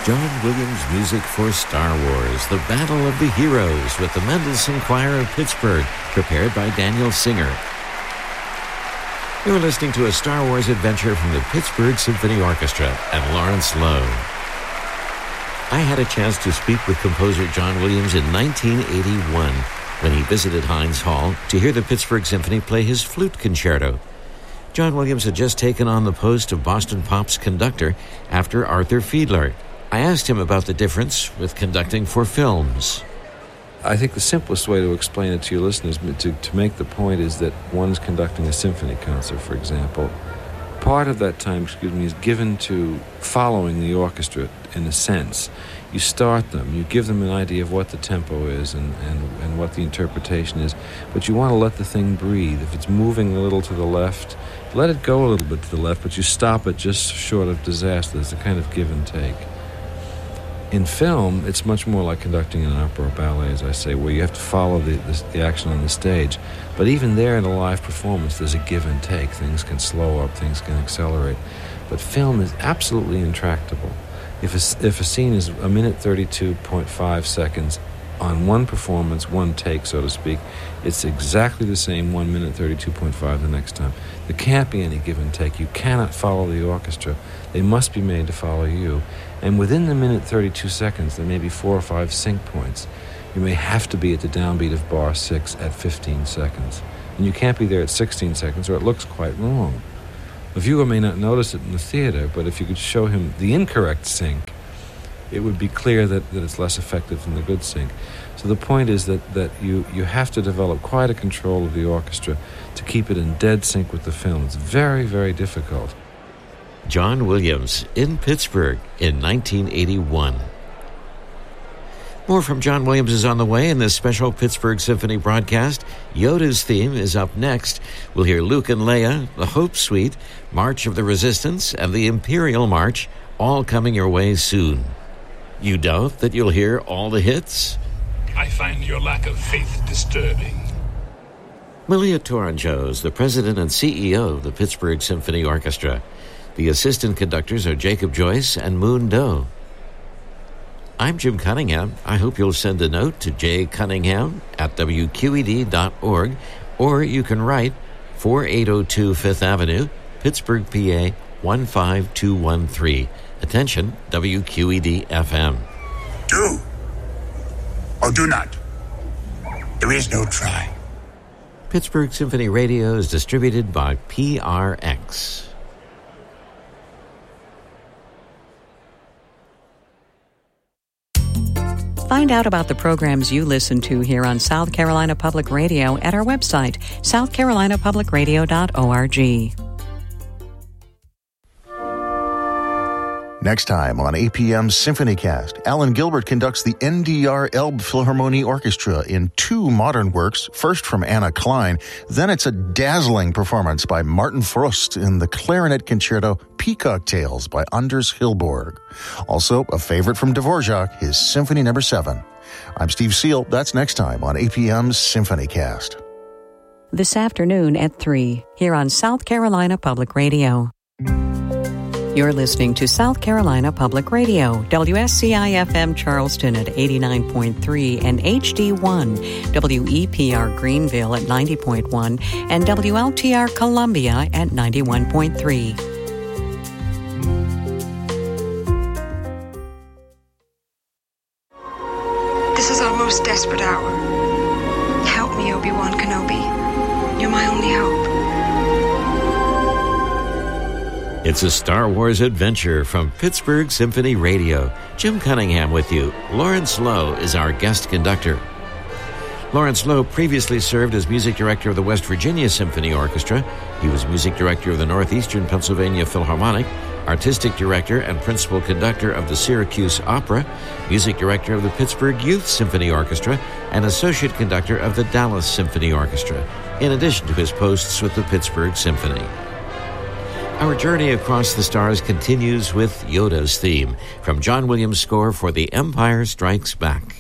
John Williams music for Star Wars, The Battle of the Heroes, with the Mendelssohn Choir of Pittsburgh, prepared by Daniel Singer. You're listening to a Star Wars adventure from the Pittsburgh Symphony Orchestra and Lawrence Lowe. I had a chance to speak with composer John Williams in 1981 when he visited Heinz Hall to hear the Pittsburgh Symphony play his flute concerto. John Williams had just taken on the post of Boston Pop's conductor after Arthur Fiedler. I asked him about the difference with conducting for films. I think the simplest way to explain it to your listeners, to make the point, is that one's conducting a symphony concert, for example. Part of that time, is given to following the orchestra, in a sense. You start them, you give them an idea of what the tempo is and what the interpretation is, but you want to let the thing breathe. If it's moving a little to the left, let it go a little bit to the left, but you stop it just short of disaster. There's a kind of give and take. In film, it's much more like conducting an opera or ballet, as I say, where you have to follow the action on the stage. But even there in a live performance, there's a give and take. Things can slow up, things can accelerate. But film is absolutely intractable. If a scene is a minute 32.5 seconds on one performance, one take, so to speak, it's exactly the same 1 minute 32.5 the next time. There can't be any give and take. You cannot follow the orchestra. They must be made to follow you. And within the minute 32 seconds, there may be 4 or 5 sync points. You may have to be at the downbeat of bar 6 at 15 seconds. And you can't be there at 16 seconds, or it looks quite wrong. The viewer may not notice it in the theater, but if you could show him the incorrect sync, it would be clear that it's less effective than the good sync. So the point is that you have to develop quite a control of the orchestra to keep it in dead sync with the film. It's very, very difficult. John Williams in Pittsburgh in 1981. More from John Williams is on the way in this special Pittsburgh Symphony broadcast. Yoda's theme is up next. We'll hear Luke and Leia, the Hope Suite, March of the Resistance, and the Imperial March, all coming your way soon. You doubt that you'll hear all the hits? I find your lack of faith disturbing. Malia Tourangeau is the president and CEO of the Pittsburgh Symphony Orchestra. The assistant conductors are Jacob Joyce and Moon Doe. I'm Jim Cunningham. I hope you'll send a note to jcunningham@wqed.org, or you can write 4802 Fifth Avenue, Pittsburgh, PA 15213. Attention, WQED-FM. Do or do not. There is no try. Pittsburgh Symphony Radio is distributed by PRX. Find out about the programs you listen to here on South Carolina Public Radio at our website, southcarolinapublicradio.org. Next time on APM's SymphonyCast, Alan Gilbert conducts the NDR Elbphilharmonie Orchestra in 2 modern works, first from Anna Klein, then it's a dazzling performance by Martin Frost in the clarinet concerto Peacock Tales by Anders Hillborg. Also, a favorite from Dvorak, his Symphony No. 7. I'm Steve Seal. That's next time on APM's SymphonyCast. This afternoon at 3, here on South Carolina Public Radio. You're listening to South Carolina Public Radio, WSCI-FM Charleston at 89.3 and HD1, WEPR Greenville at 90.1, and WLTR Columbia at 91.3. This is our most desperate hour. Help me, Obi-Wan Kenobi. You're my only hope. It's a Star Wars adventure from Pittsburgh Symphony Radio. Jim Cunningham with you. Lawrence Lowe is our guest conductor. Lawrence Lowe previously served as music director of the West Virginia Symphony Orchestra. He was music director of the Northeastern Pennsylvania Philharmonic, artistic director and principal conductor of the Syracuse Opera, music director of the Pittsburgh Youth Symphony Orchestra, and associate conductor of the Dallas Symphony Orchestra, in addition to his posts with the Pittsburgh Symphony. Our journey across the stars continues with Yoda's theme from John Williams' score for The Empire Strikes Back.